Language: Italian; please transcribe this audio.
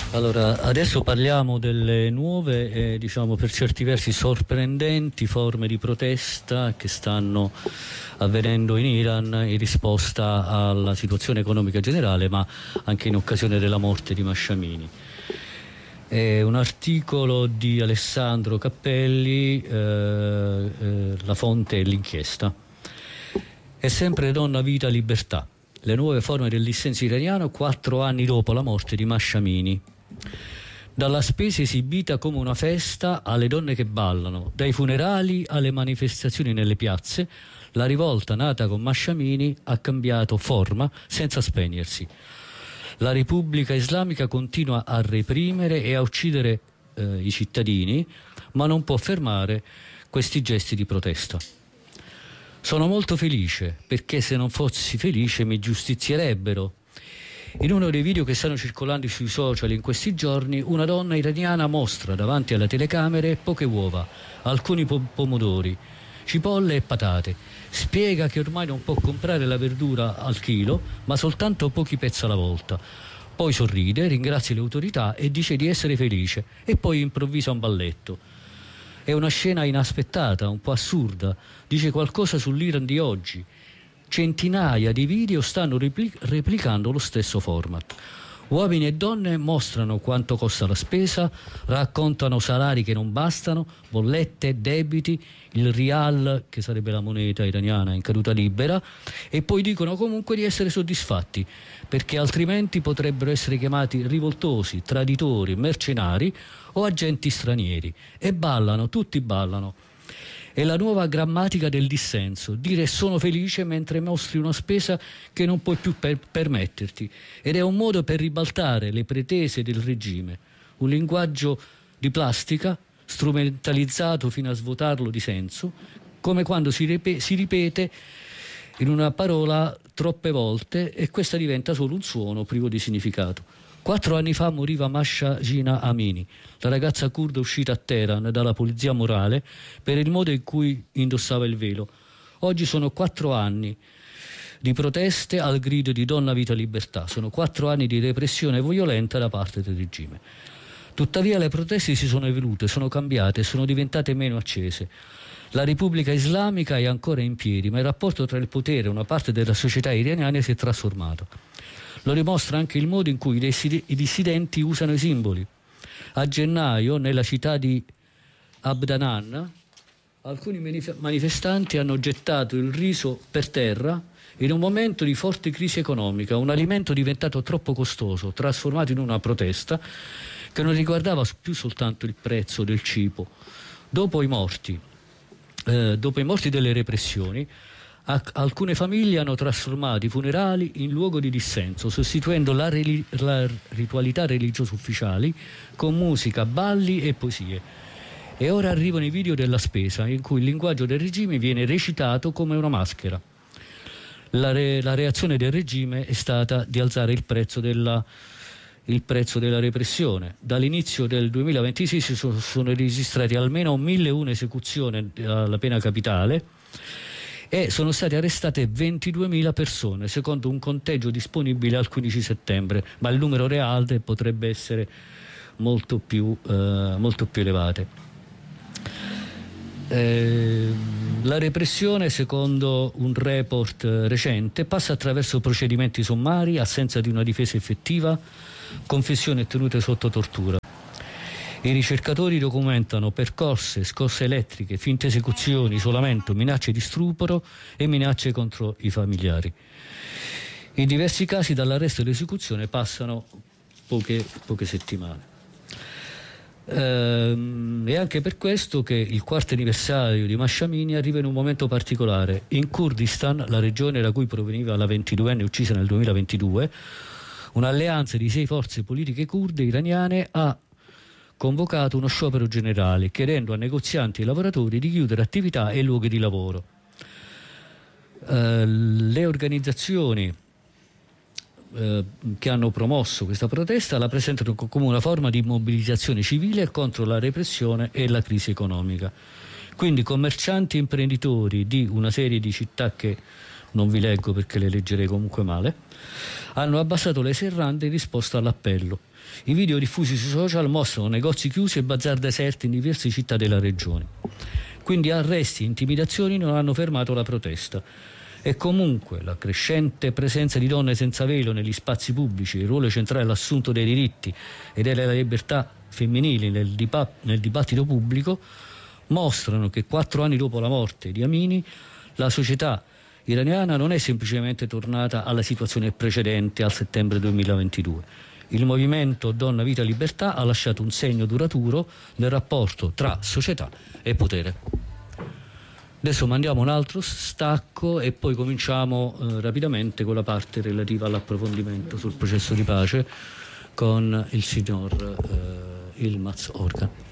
Allora, adesso parliamo delle nuove e diciamo per certi versi sorprendenti forme di protesta che stanno avvenendo in Iran in risposta alla situazione economica generale, ma anche in occasione della morte di Mahsa Amini. È un articolo di Alessandro Cappelli, la fonte è l'inchiesta. È sempre donna, vita, libertà. Le nuove forme del dissenso iraniano 4 anni dopo la morte di Mahsa Amini. Dalla spesa esibita come una festa alle donne che ballano, dai funerali alle manifestazioni nelle piazze, la rivolta nata con Mahsa Amini ha cambiato forma senza spegnersi. La Repubblica Islamica continua a reprimere e a uccidere i cittadini, ma non può fermare questi gesti di protesta. Sono molto felice, perché se non fossi felice mi giustizierebbero. In uno dei video che stanno circolando sui social in questi giorni, una donna iraniana mostra davanti alle telecamere poche uova, alcuni pomodori, cipolle e patate. Spiega che ormai non può comprare la verdura al chilo, ma soltanto pochi pezzi alla volta. Poi sorride, ringrazia le autorità e dice di essere felice, e poi improvvisa un balletto. È una scena inaspettata, un po' assurda, dice qualcosa sull'Iran di oggi. Centinaia di video stanno replicando lo stesso format. Uomini e donne mostrano quanto costa la spesa, raccontano salari che non bastano, bollette, debiti, il rial, che sarebbe la moneta iraniana in caduta libera, e poi dicono comunque di essere soddisfatti, perché altrimenti potrebbero essere chiamati rivoltosi, traditori, mercenari o agenti stranieri. E ballano, tutti ballano. È la nuova grammatica del dissenso, dire sono felice mentre mostri una spesa che non puoi più permetterti, ed è un modo per ribaltare le pretese del regime, un linguaggio di plastica strumentalizzato fino a svuotarlo di senso, come quando si ripete in una parola troppe volte e questa diventa solo un suono privo di significato. 4 anni fa moriva Mahsa Jina Amini, la ragazza curda uscita a Teheran dalla polizia morale per il modo in cui indossava il velo. Oggi sono 4 anni di proteste al grido di donna, vita, libertà. Sono 4 anni di repressione violenta da parte del regime. Tuttavia le proteste si sono evolute, sono cambiate, sono diventate meno accese. La Repubblica Islamica è ancora in piedi, ma il rapporto tra il potere e una parte della società iraniana si è trasformato. Lo dimostra anche il modo in cui i dissidenti usano i simboli. A gennaio, nella città di Abdanan, alcuni manifestanti hanno gettato il riso per terra in un momento di forte crisi economica, un alimento diventato troppo costoso, trasformato in una protesta che non riguardava più soltanto il prezzo del cibo. Dopo i morti delle repressioni, alcune famiglie hanno trasformato i funerali in luogo di dissenso, sostituendo la ritualità religiosa ufficiali con musica, balli e poesie. E ora arrivano i video della spesa, in cui il linguaggio del regime viene recitato come una maschera. La reazione del regime è stata di alzare il prezzo della repressione. Dall'inizio del 2026 si sono registrati almeno 1001 esecuzioni alla pena capitale e sono state arrestate 22.000 persone, secondo un conteggio disponibile al 15 settembre, ma il numero reale potrebbe essere molto più elevate. La repressione, secondo un report recente, passa attraverso procedimenti sommari, assenza di una difesa effettiva, confessioni tenute sotto tortura. I ricercatori documentano percosse, scosse elettriche, finte esecuzioni, isolamento, minacce di stupro e minacce contro i familiari. In diversi casi dall'arresto all'esecuzione passano poche settimane. È anche per questo che il 4º anniversario di Mahsa Amini arriva in un momento particolare. In Kurdistan, la regione da cui proveniva la 22enne uccisa nel 2022, un'alleanza di 6 forze politiche kurde iraniane ha convocato uno sciopero generale, chiedendo a negozianti e lavoratori di chiudere attività e luoghi di lavoro. Le organizzazioni che hanno promosso questa protesta la presentano come una forma di mobilitazione civile contro la repressione e la crisi economica. Quindi commercianti e imprenditori di una serie di città che non vi leggo perché le leggerei comunque male, hanno abbassato le serrande in risposta all'appello. I video diffusi sui social mostrano negozi chiusi e bazar deserti in diverse città della regione. Quindi arresti e intimidazioni non hanno fermato la protesta. E comunque la crescente presenza di donne senza velo negli spazi pubblici, il ruolo centrale dell'assunto dei diritti e delle libertà femminili nel dibattito pubblico mostrano che 4 anni dopo la morte di Amini la società iraniana non è semplicemente tornata alla situazione precedente al settembre 2022. Il movimento Donna, Vita, Libertà ha lasciato un segno duraturo nel rapporto tra società e potere. Adesso mandiamo un altro stacco e poi cominciamo rapidamente con la parte relativa all'approfondimento sul processo di pace con il signor Yılmaz Organ.